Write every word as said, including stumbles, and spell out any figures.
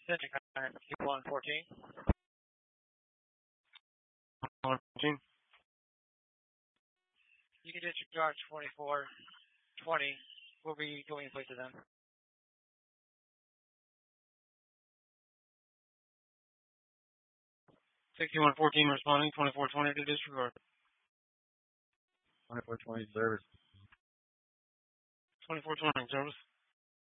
Centric one fourteen. fourteen. You can disregard twenty-four twenty. We'll be going in place of them. sixty-one fourteen responding, twenty-four twenty to disregard. twenty-four twenty service. twenty-four twenty service.